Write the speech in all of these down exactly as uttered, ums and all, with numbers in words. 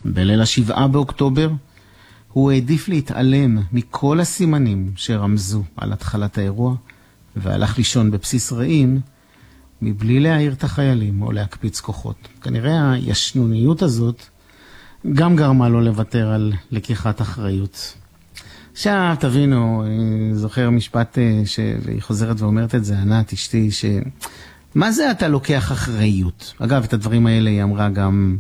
בליל השבעה באוקטובר, הוא העדיף להתעלם מכל הסימנים שרמזו על התחלת האירוע, והלך לישון בבסיס רעים, מבלי להעיר את החיילים או להקפיץ כוחות. כנראה הישנוניות הזאת גם גרמה לו לוותר על לקיחת אחריות. עכשיו תבינו, אני זוכר משפט שהיא חוזרת ואומרת את זה, ענת אשתי, ש... מה זה אתה לוקח אחריות? אגב, את הדברים האלה היא אמרה גם,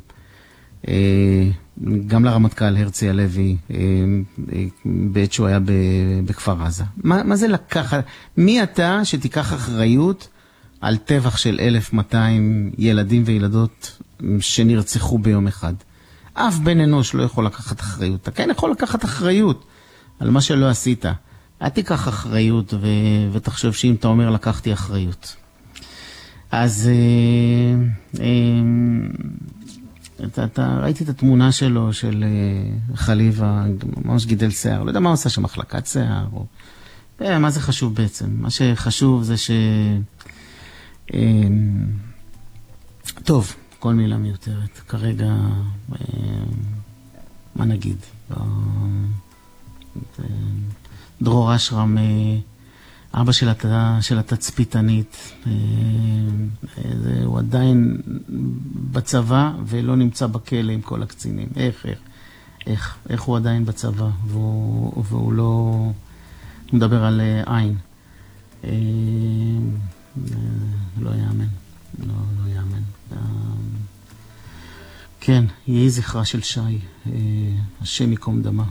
גם לרמטכ"ל הרצי הלוי, בעת שהוא היה בכפר עזה. מה, מה זה לקחת? מי אתה שתיקח אחריות על טבח של אלף ומאתיים ילדים וילדות שנרצחו ביום אחד? אף בן אנוש לא יכול לקחת אחריות. אתה כן יכול לקחת אחריות על מה שלא עשית. אל תיקח אחריות ו... ותחשוב שאם אתה אומר לקחתי אחריות. אז אה, אה, אתה, אתה, ראיתי את התמונה שלו, של אה, חליבה, ממש גידל שיער. לא יודע מה עושה שם, מחלקת שיער. או... אה, מה זה חשוב בעצם? מה שחשוב זה ש... אה, טוב, כל מילה מיותרת. כרגע, אה, מה נגיד? אה, דרור אשרם, אבא של, הת... של התצפיתנית, הוא עדיין בצבא ולא נמצא בכלא עם כל הקצינים. איך, איך, איך, איך הוא עדיין בצבא והוא, והוא לא, הוא מדבר על עין. לא יאמן, לא, לא יאמן. כן, יהי זכרה של שי, השם יקום דמה.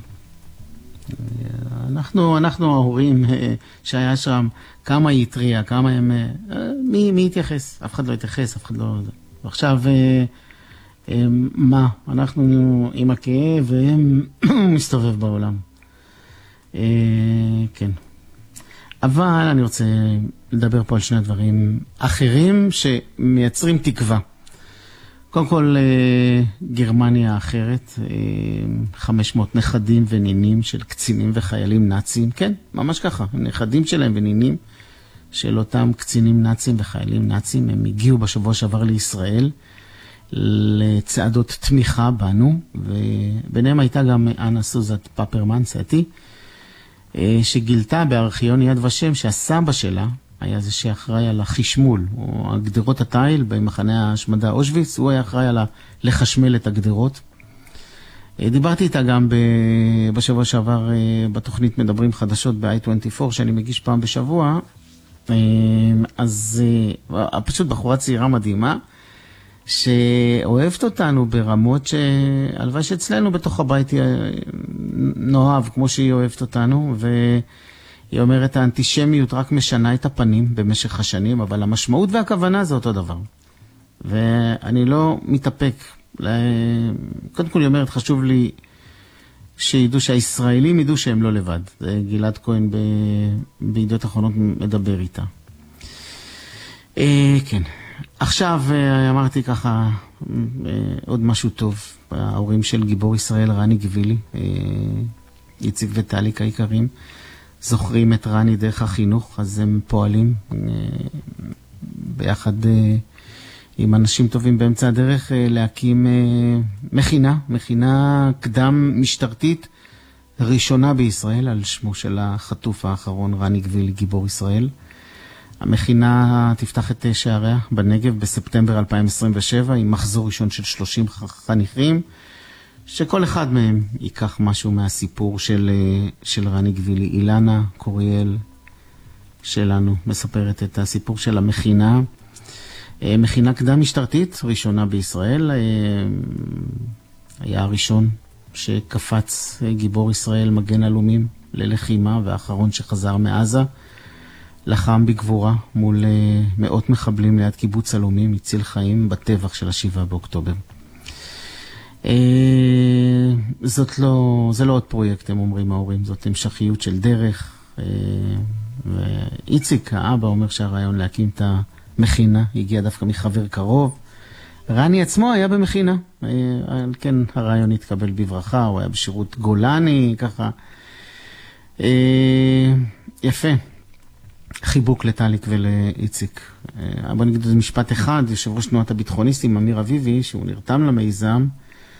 אנחנו, אנחנו ההורים שהיה שם, כמה היא התריעה, כמה הם... מי, מי התייחס? אף אחד לא התייחס, אף אחד לא... ועכשיו, מה? אנחנו עם הכאב והם מסתובב בעולם. כן. אבל אני רוצה לדבר פה על שני דברים אחרים שמייצרים תקווה. קודם כל, גרמניה האחרת, חמש מאות נכדים ונינים של קצינים וחיילים נאצים, כן, ממש ככה, נכדים שלהם ונינים של אותם קצינים נאצים וחיילים נאצים, הם הגיעו בשבוע שעבר לישראל לצעדות תמיכה בנו, וביניהם הייתה גם אנה סוזת פפרמן, סעתי, שגילתה בארכיון יד ושם שהסבא שלה, היה זה שאחראי על החשמול, או הגדרות התיל במחנה השמדה אושוויץ, הוא היה אחראי על לחשמל את הגדרות. דיברתי איתה גם בשבוע שעבר בתוכנית מדברים חדשות ב-איי עשרים וארבע, שאני מגיש פעם בשבוע, אז פשוט בחורה צעירה מדהימה, שאוהבת אותנו ברמות שהלוואי שאצלנו בתוך הבית נאהב, כמו שהיא אוהבת אותנו, ו... היא אומרת, האנטישמיות רק משנה את הפנים במשך השנים, אבל המשמעות והכוונה זה אותו דבר. ואני לא מתאפק. קודם כל היא אומרת, חשוב לי שידעו שהישראלים ידעו שהם לא לבד. זה גלעד כהן ב... בידיעות אחרונות מדבר איתה. כן. עכשיו אמרתי ככה עוד משהו טוב. ההורים של גיבור ישראל, רני גבילי, איציק וטליק היקרים, זוכרים את רני דרך החינוך, אז הם פועלים ביחד עם אנשים טובים באמצע הדרך להקים מכינה, מכינה קדם משטרתית ראשונה בישראל על שמו של החטוף האחרון, רני גבילי, גיבור ישראל. המכינה תפתח את שעריה בנגב בספטמבר אלפיים עשרים ושבע עם מחזור ראשון של שלושים חניכים, שכל אחד מהם ייקח משהו מהסיפור של, של רני גבילי. אילנה קוריאל שלנו מספרת את הסיפור של המכינה, מכינה קדם משטרתית ראשונה בישראל. היה הראשון שקפץ גיבור ישראל מגן אלומים ללחימה, והאחרון שחזר מעזה, לחם בגבורה מול מאות מחבלים ליד קיבוץ אלומים, הציל חיים בטבח של השבעה באוקטובר. זאת לא, זה לא עוד פרויקט, הם אומרים ההורים, זאת המשכיות של דרך. ואיציק, האבא, אומר שהרעיון להקים את המכינה הגיע דווקא מחבר קרוב. רני עצמו היה במכינה, כן, הרעיון התקבל בברכה, הוא היה בשירות גולני, ככה. יפה. חיבוק לטליק ולאיציק. אבל נגיד את משפט אחד, יושב ראש תנועת הביטחוניסטים, אמיר אביבי, שהוא נרתם למיזם,